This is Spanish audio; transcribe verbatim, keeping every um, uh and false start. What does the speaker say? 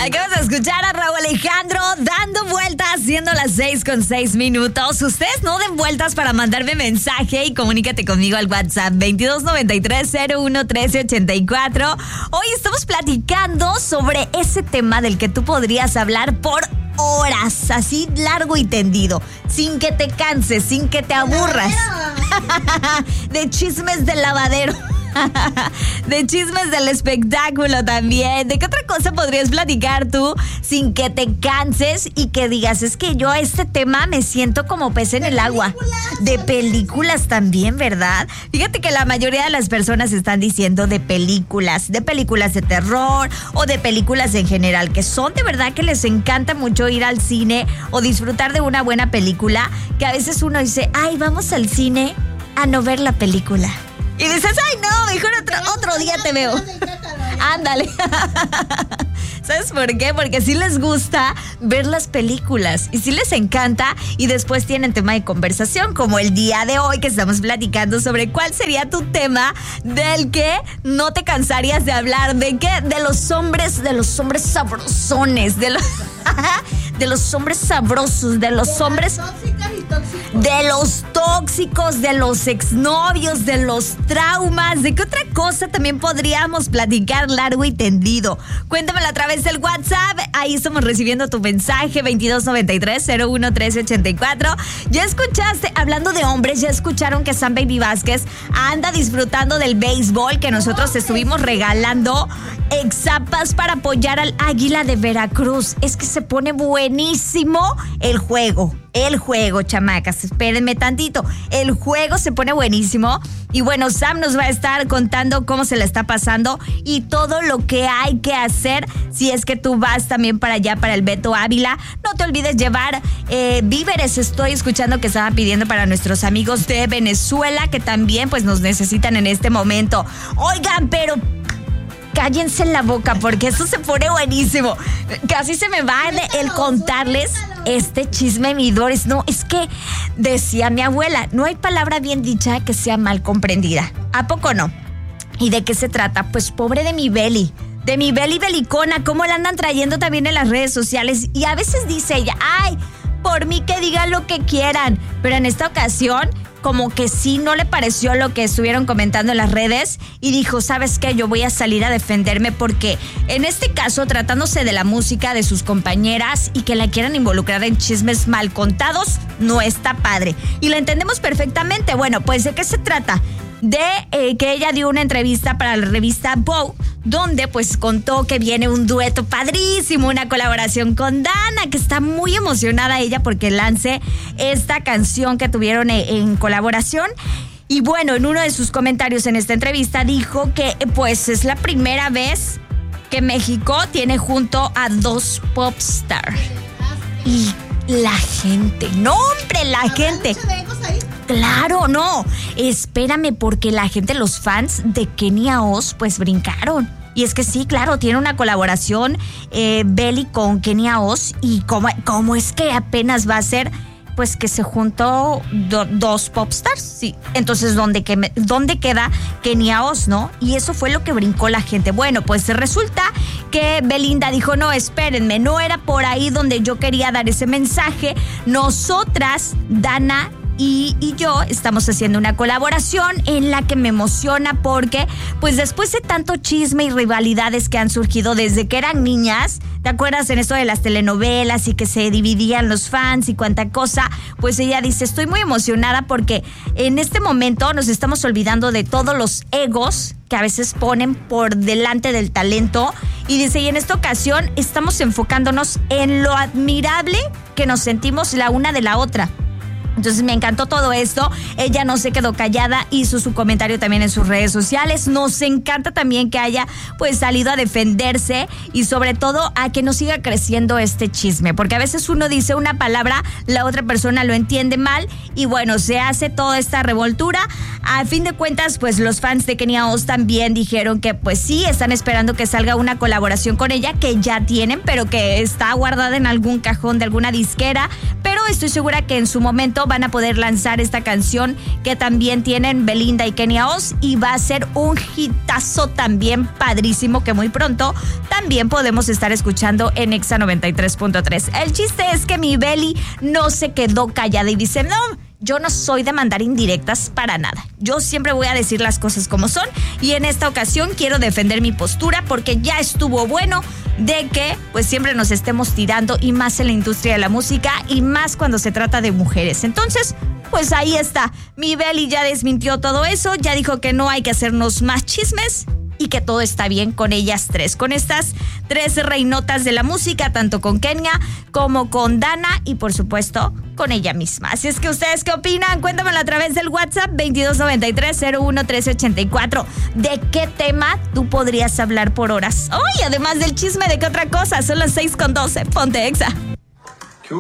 Acabas de escuchar a Rauw Alejandro dando vueltas, siendo las seis con seis minutos. Ustedes no den vueltas para mandarme mensaje y comunícate conmigo al WhatsApp veintidós noventa y tres cero uno trece ochenta y cuatro. Hoy estamos platicando sobre ese tema del que tú podrías hablar por horas, así largo y tendido, sin que te canses, sin que te aburras. De chismes del lavadero. De chismes del espectáculo también. ¿De qué otra cosa podrías platicar tú sin que te canses y que digas, es que yo a este tema me siento como pez en el agua? De películas también, ¿verdad? Fíjate que la mayoría de las personas están diciendo de películas, de películas de terror o de películas en general, que son de verdad que les encanta mucho ir al cine o disfrutar de una buena película, que a veces uno dice, ay, vamos al cine a no ver la película. Y dices, ay, no, mejor otro, otro día te veo. Ándale. ¿Sabes por qué? Porque sí les gusta ver las películas y sí les encanta, y después tienen tema de conversación, como el día de hoy que estamos platicando sobre cuál sería tu tema del que no te cansarías de hablar. ¿De qué? De los hombres, de los hombres sabrosones, de los, de los hombres sabrosos, de los hombres... De los tóxicos, de los exnovios, de los traumas. ¿De qué otra cosa también podríamos platicar largo y tendido? Cuéntamelo a través del WhatsApp. Ahí estamos recibiendo tu mensaje, veintidós noventa y tres cero uno trece ochenta y cuatro. Ya escuchaste, hablando de hombres, ya escucharon que Sam Baby Vázquez anda disfrutando del béisbol, que nosotros estuvimos regalando exapas para apoyar al Águila de Veracruz. Es que se pone buenísimo el juego. El juego, chamacas, espérenme tantito. El juego se pone buenísimo. Y bueno, Sam nos va a estar contando cómo se le está pasando y todo lo que hay que hacer si es que tú vas también para allá, para el Beto Ávila. No te olvides llevar eh, víveres. Estoy escuchando que estaban pidiendo para nuestros amigos de Venezuela, que también pues nos necesitan en este momento. Oigan, pero... cállense la boca porque eso se pone buenísimo. Casi se me va de el contarles este chisme, mi Doris. No, es que decía mi abuela, no hay palabra bien dicha que sea mal comprendida. ¿A poco no? ¿Y de qué se trata? Pues pobre de mi Beli. De mi Beli belicona, cómo la andan trayendo también en las redes sociales. Y a veces dice ella, ay, por mí que digan lo que quieran. Pero en esta ocasión... como que sí no le pareció lo que estuvieron comentando en las redes y dijo, ¿sabes qué? Yo voy a salir a defenderme porque en este caso, tratándose de la música de sus compañeras y que la quieran involucrar en chismes mal contados, no está padre. Y la entendemos perfectamente. Bueno, pues ¿de qué se trata? De eh, que ella dio una entrevista para la revista Vogue, donde pues contó que viene un dueto padrísimo, una colaboración con Dana, que está muy emocionada ella porque lance esta canción que tuvieron en colaboración. Y bueno, en uno de sus comentarios en esta entrevista dijo que pues es la primera vez que México tiene junto a dos popstars. Y la gente, no hombre, la gente... Claro, no, espérame, porque la gente, los fans de Kenia Oz, pues brincaron. Y es que sí, claro, tiene una colaboración eh, Beli con Kenia Oz. Y cómo, cómo es que apenas va a ser, pues que se juntó do, dos popstars, sí. Entonces, ¿dónde, que, ¿dónde queda Kenia Oz, no? Y eso fue lo que brincó la gente. Bueno, pues resulta que Belinda dijo, no, espérenme, no era por ahí donde yo quería dar ese mensaje. Nosotras, Dana Y, y yo estamos haciendo una colaboración en la que me emociona porque pues después de tanto chisme y rivalidades que han surgido desde que eran niñas, ¿te acuerdas en esto de las telenovelas y que se dividían los fans y cuánta cosa? Pues ella dice, estoy muy emocionada porque en este momento nos estamos olvidando de todos los egos que a veces ponen por delante del talento. Y dice, y en esta ocasión estamos enfocándonos en lo admirable que nos sentimos la una de la otra. Entonces me encantó todo esto. Ella no se quedó callada, hizo su comentario también en sus redes sociales. Nos encanta también que haya pues salido a defenderse y sobre todo a que no siga creciendo este chisme, porque a veces uno dice una palabra, la otra persona lo entiende mal y bueno, se hace toda esta revoltura. A fin de cuentas, pues los fans de Kenia Oz también dijeron que pues sí, están esperando que salga una colaboración con ella, que ya tienen, pero que está guardada en algún cajón de alguna disquera. Pero estoy segura que en su momento van a poder lanzar esta canción que también tienen Belinda y Kenia Oz, y va a ser un hitazo también padrísimo que muy pronto también podemos estar escuchando en Exa noventa y tres punto tres. El chiste es que mi Beli no se quedó callada y dice, no, yo no soy de mandar indirectas para nada. Yo siempre voy a decir las cosas como son, y en esta ocasión quiero defender mi postura porque ya estuvo bueno de que pues siempre nos estemos tirando, y más en la industria de la música y más cuando se trata de mujeres. Entonces, pues ahí está. Mi Beli ya desmintió todo eso, ya dijo que no hay que hacernos más chismes y que todo está bien con ellas tres, con estas tres reinotas de la música, tanto con Kenia como con Dana y por supuesto con ella misma. Así es que ustedes, ¿qué opinan? Cuéntamelo a través del WhatsApp veintidós noventa y tres cero uno trece ochenta y cuatro. ¿De qué tema tú podrías hablar por horas? Oye, además del chisme, ¿de qué otra cosa? Son las seis con doce. Ponte Exa.